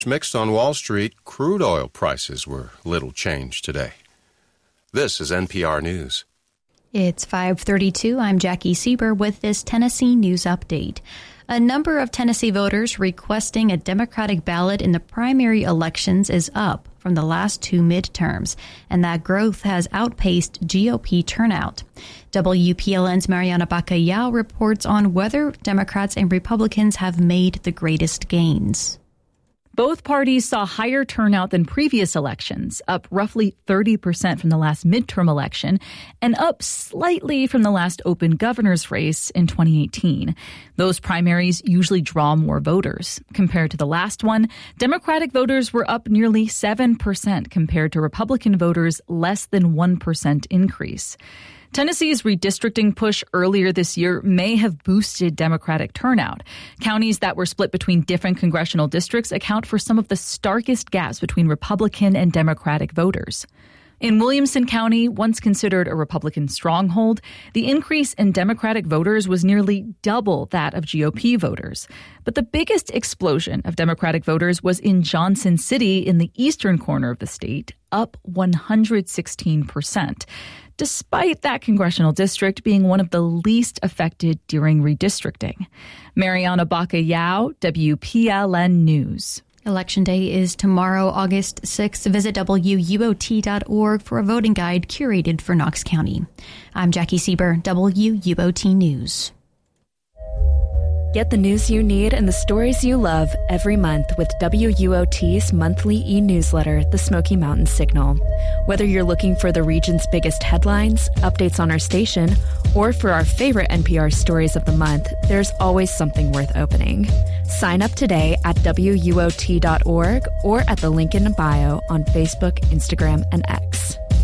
Mixed on Wall Street, crude oil prices were little changed today. This is NPR News. It's 5:32. I'm Jackie Sieber with this Tennessee news update. A number of Tennessee voters requesting a Democratic ballot in the primary elections is up from the last two midterms, and that growth has outpaced GOP turnout. WPLN's Mariana Bacallao reports on whether Democrats and Republicans have made the greatest gains. Both parties saw higher turnout than previous elections, up roughly 30% from the last midterm election and up slightly from the last open governor's race in 2018. Those primaries usually draw more voters. Compared to the last one, Democratic voters were up nearly 7% compared to Republican voters' less than 1% increase. Tennessee's redistricting push earlier this year may have boosted Democratic turnout. Counties that were split between different congressional districts account for some of the starkest gaps between Republican and Democratic voters. In Williamson County, once considered a Republican stronghold, the increase in Democratic voters was nearly double that of GOP voters. But the biggest explosion of Democratic voters was in Johnson City in the eastern corner of the state, up 116%. Despite that congressional district being one of the least affected during redistricting. Mariana Bacallao, WPLN News. Election Day is tomorrow, August 6th. Visit WUOT.org for a voting guide curated for Knox County. I'm Jackie Sieber, WUOT News. Get the news you need and the stories you love every month with WUOT's monthly e-newsletter, The Smoky Mountain Signal. Whether you're looking for the region's biggest headlines, updates on our station, or for our favorite NPR stories of the month, there's always something worth opening. Sign up today at WUOT.org or at the link in bio on Facebook, Instagram, and X.